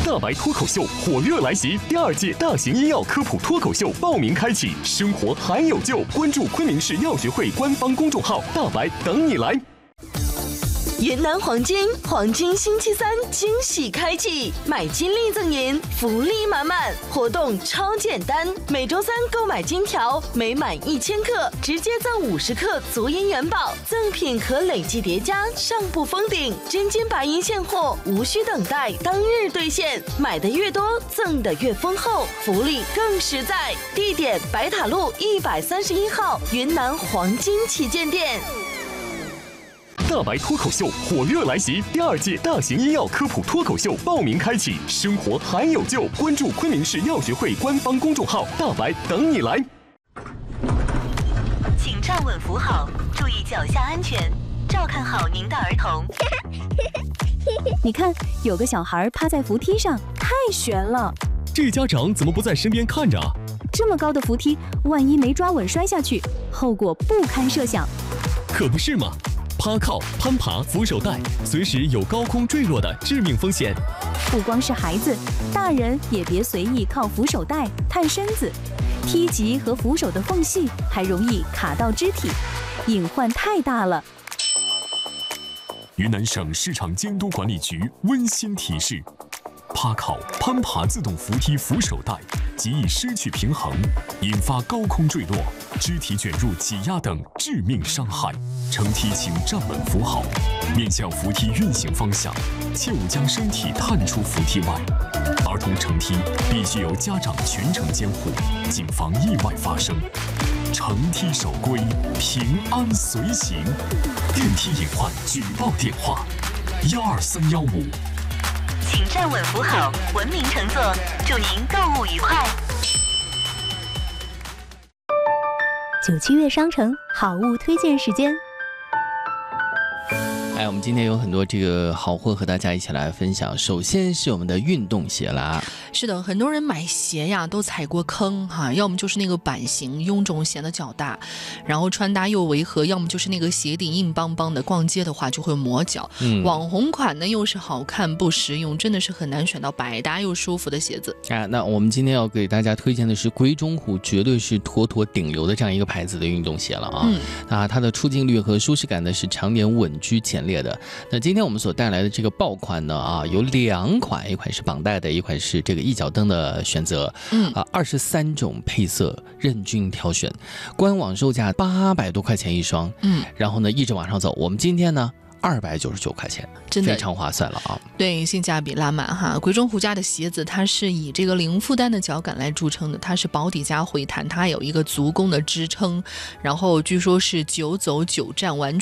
大白脱口秀火热来袭，第2届大型医药科普脱口秀报名开启，生活还有救，关注昆明市药学会官方公众号，大白等你来。 云南黄金星期3惊喜开启，买金立赠银，福利满满，活动超简单，每周3购买金条，每满1000克直接赠50克足银元宝，赠品可累计叠加，上不封顶，真金白银现货，无需等待，当日兑现，买的越多赠的越丰厚，福利更实在。地点：白塔路131号云南黄金旗舰店。 大白脱口秀火热来袭，第2届大型医药科普脱口秀报名开启，生活还有救，关注昆明市药学会官方公众号，大白等你来。 请站稳扶好，注意脚下安全，照看好您的儿童。 你看，有个小孩趴在扶梯上，太悬了。 这家长怎么不在身边看着啊？ 这么高的扶梯，万一没抓稳摔下去，后果不堪设想。 可不是嘛！趴靠、攀爬、扶手带，随时有高空坠落的致命风险。 不光是孩子，大人也别随意靠扶手带探身子，梯级和扶手的缝隙还容易卡到肢体，隐患太大了。 云南省市场监督管理局温馨提示：趴靠、攀爬自动扶梯扶手带极易失去平衡，引发高空坠落、肢体卷入挤压等致命伤害。乘梯请站稳扶好，面向扶梯运行方向，切勿将身体探出扶梯外。儿童乘梯必须由家长全程监护，谨防意外发生。乘梯守规，平安随行。电梯隐患举报电话：12315。 请站稳扶好，文明乘坐，祝您购物愉快。 97月商城好物推荐时间。 我们今天有很多这个好货和大家一起来分享。首先是我们的运动鞋啦。 是的，很多人买鞋呀都踩过坑哈，要么就是那个版型臃肿显得脚大，然后穿搭又违和，要么就是那个鞋底硬邦邦的，逛街的话就会磨脚。网红款呢又是好看不实用，真的是很难选到百搭又舒服的鞋子。 那我们今天要给大家推荐的是鬼冢虎，绝对是妥妥顶流的这样一个牌子的运动鞋了啊。它的出镜率和舒适感呢是常年稳居前列的。那今天我们所带来的这个爆款呢有2款，一款是绑带的，一款是这个一脚蹬的选择，23种配色任君挑选，官网售价800多块钱一双，然后呢一直往上走，我们今天呢299块钱， 真的非常划算了啊！ 对，性价比拉满哈。鬼冢虎家的鞋子，它是以这个零负担的脚感来著称的，它是保底加回弹，它有一个足弓的支撑，然后据说是9走9站，完